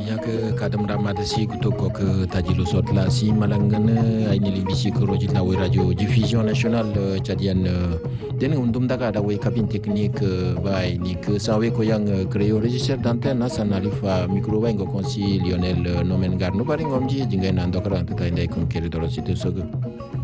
ke kadam ramada si kutok ke tajilo sotla si malangana aini limbisi ke rojit na radio diffusion national cadian den undum daga da we kabin teknik bai ni ke sawe ko yang kreo register d'antenne national fa micro bai ngo konsi Lionel Nomen Garno bari ngomji jingai nan dokara ta indai kun kele doro situ sogo